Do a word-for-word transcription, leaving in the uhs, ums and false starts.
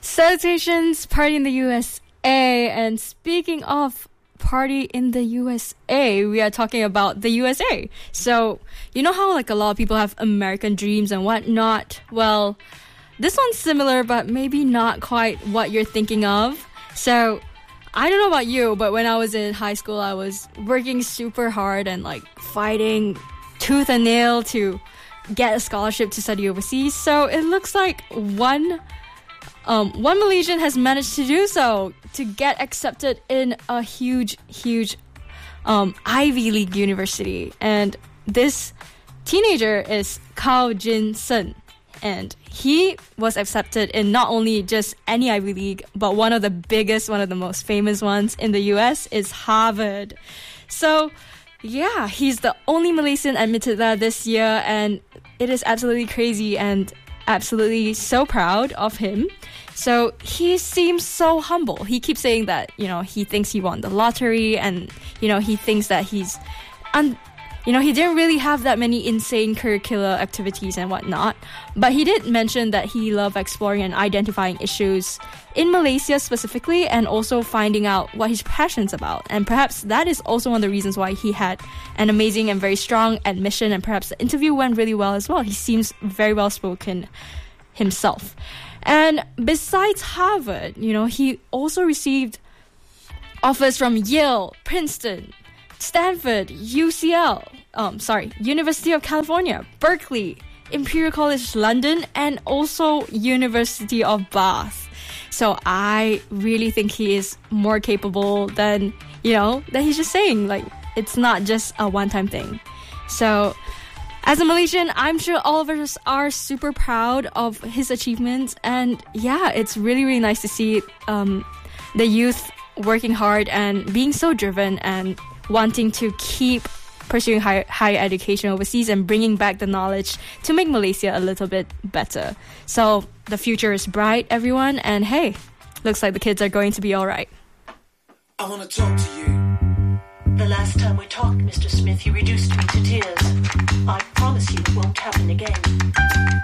Salutations, party in the U S A. And speaking of party in the U S A, we are talking about the U S A. So, you know how like a lot of people have American dreams and whatnot? Well, this one's similar, but maybe not quite what you're thinking of. So, I don't know about you, but when I was in high school, I was working super hard and like fighting tooth and nail to get a scholarship to study overseas. So it looks like one um, one Malaysian has managed to do so, to get accepted in a huge, huge um, Ivy League university. And this teenager is Kao Jin Sen. And he was accepted in not only just any Ivy League, but one of the biggest, one of the most famous ones in the U S is Harvard. So, yeah, he's the only Malaysian admitted there this year, and it is absolutely crazy and absolutely so proud of him. So he seems so humble. He keeps saying that, you know, he thinks he won the lottery, and, you know, he thinks that he's... Un- You know, he didn't really have that many insane curricular activities and whatnot, but he did mention that he loved exploring and identifying issues in Malaysia specifically, and also finding out what he's passionate about. And perhaps that is also one of the reasons why he had an amazing and very strong admission, and perhaps the interview went really well as well. He seems very well-spoken himself. And besides Harvard, you know, he also received offers from Yale, Princeton, Stanford, U C L, um, sorry, University of California, Berkeley, Imperial College London, and also University of Bath. So I really think he is more capable than, you know, than he's just saying. Like, it's not just a one-time thing. So as a Malaysian, I'm sure all of us are super proud of his achievements. And yeah, it's really, really nice to see um, the youth working hard and being so driven and wanting to keep pursuing higher, higher education overseas and bringing back the knowledge to make Malaysia a little bit better. So the future is bright, everyone, and hey, looks like the kids are going to be all right. I want to talk to you. The last time we talked, Mister Smith, you reduced me to tears. I promise you it won't happen again.